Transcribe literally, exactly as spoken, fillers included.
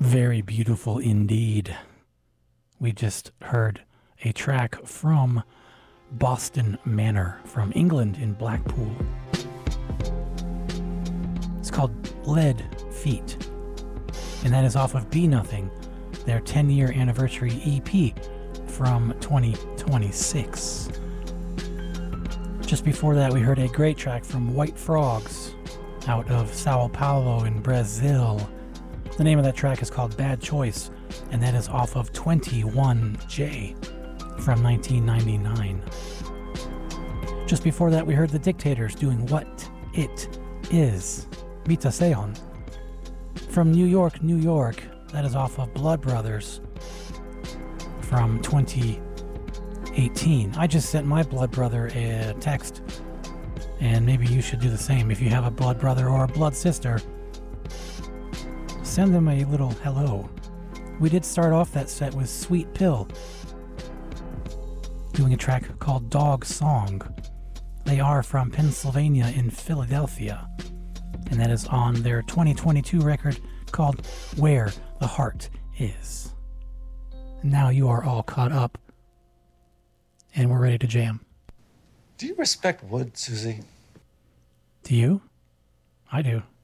Very beautiful indeed. We just heard a track from Boston Manor from England in Blackpool. It's called Lead Feet, and that is off of Be Nothing, their ten-year anniversary E P from twenty twenty-six. Just before that, we heard a great track from White Frogs out of Sao Paulo in Brazil. The name of that track is called Bad Choice, and that is off of twenty-one J from nineteen ninety-nine. Just before that, we heard the Dictators doing What It Is, Mita Seon. From New York, New York, that is off of Blood Brothers from twenty eighteen. I just sent my blood brother a text, and maybe you should do the same. If you have a blood brother or a blood sister, send them a little hello. We did start off that set with Sweet Pill, doing a track called Dog Song. They are from Pennsylvania in Philadelphia, and that is on their twenty twenty-two record called Where the Heart Is. Now you are all caught up, and we're ready to jam. Do you respect wood, Susie? Do you? I do.